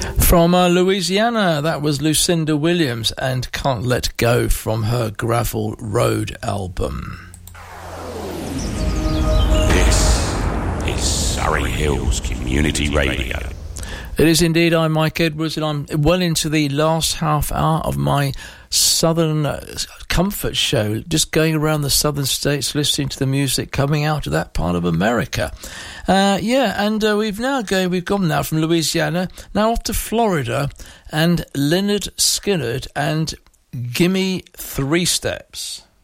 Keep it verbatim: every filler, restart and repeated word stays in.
From uh, Louisiana, that was Lucinda Williams and Can't Let Go from her Gravel Road album. This is Surrey Hills Community Radio. It is indeed. I'm Mike Edwards, and I'm well into the last half hour of my Southern uh, Comfort Show, just going around the southern states, listening to the music coming out of that part of America. Uh, yeah, and uh, we've now go, we've gone now from Louisiana, now off to Florida, and Lynyrd Skynyrd and Gimme Three Steps.